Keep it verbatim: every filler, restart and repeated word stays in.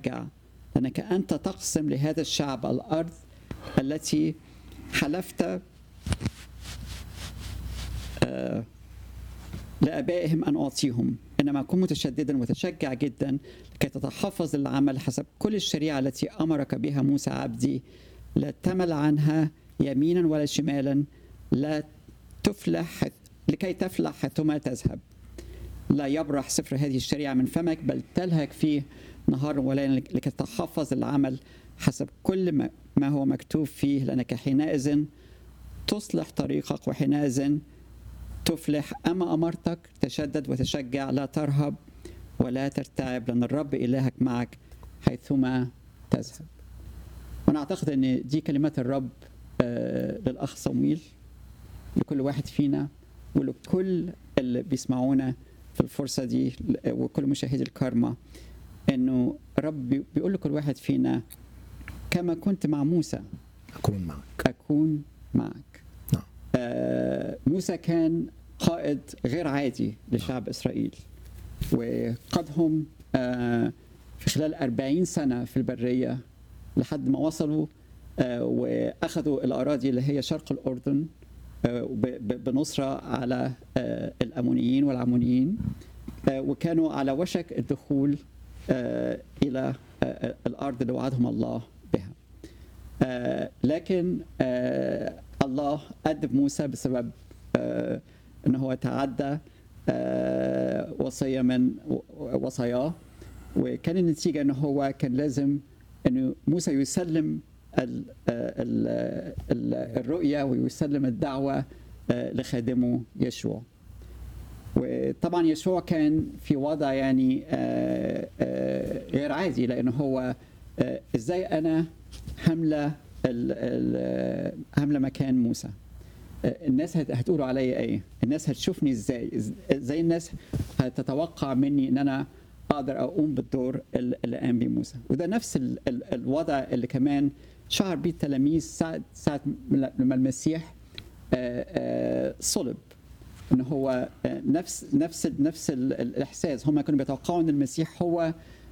وتشجع، لأنك أنت تقسم لهذا الشعب الأرض التي حلفت آه لآبائهم أن أعطيهم. إنما كن متشددا وتشجع جدا لكي تتحفظ العمل حسب كل الشريعة التي أمرك بها موسى عبدي، لا تمل عنها يمينا ولا شمالا، لا تفلح لكي تفلح حيثما تذهب. لا يبرح سفر هذه الشريعة من فمك، بل تلهك فيه نهارا وليلا لكي تحفظ العمل حسب كل ما هو مكتوب فيه، لأنك حينئذ تصلح طريقك وحينئذ تفلح. أما أمرتك تشدد وتشجع، لا ترهب ولا ترتعب، لأن الرب إلهك معك حيثما تذهب. وأنا أعتقد أن دي كلمات الرب آه للأخ صمويل، لكل واحد فينا ولكل اللي بيسمعونا في الفرصة دي وكل مشاهدي الكارما، أنه الرب بيقول لكل واحد فينا كما كنت مع موسى أكون معك أكون معك. نعم. آه موسى كان قائد غير عادي لشعب إسرائيل، وقادهم آه في خلال أربعين سنة في البرية لحد ما وصلوا آه وأخذوا الأراضي اللي هي شرق الأردن آه بنصرة على آه الأمونيين والعمونيين، آه وكانوا على وشك الدخول آه إلى آه الأرض اللي وعدهم الله بها. آه لكن آه الله أدب موسى بسبب آه أنه هو تعدى آه وصية من وصاياه، وكان النتيجة أنه هو كان لازم أنه موسى يسلم ال ال ال الرؤية ويسلم الدعوة آه لخادمه يشوع. وطبعا يشوع كان في وضع يعني آه آه غير عادي، لأنه هو آه إزاي أنا هملة هملة مكان موسى؟ الناس هتقولوا عليا ايه؟ الناس هتشوفني ازاي؟ ازاي الناس هتتوقع مني ان انا اقدر اقوم بالدور اللي قام بيه موسى؟ وده نفس ال ال الوضع اللي كمان شعر بيه التلاميذ ساعة ساعة لما المسيح صلب، ان هو نفس نفس نفس الاحساس. هم كانوا بيتوقعوا ان المسيح هو